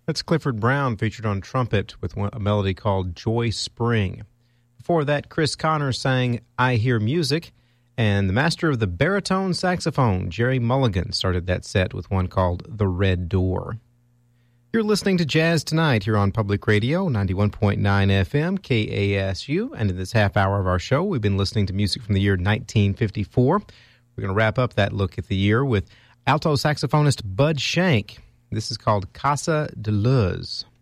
That's Clifford Brown featured on trumpet with a melody called Joy Spring. Before that, Chris Connors sang I Hear Music, and the master of the baritone saxophone, Jerry Mulligan, started that set with one called The Red Door. You're listening to Jazz Tonight here on Public Radio, 91.9 FM, KASU, and in this half hour of our show, we've been listening to music from the year 1954. We're going to wrap up that look at the year with alto saxophonist Bud Shank. This is called Casa de Luz.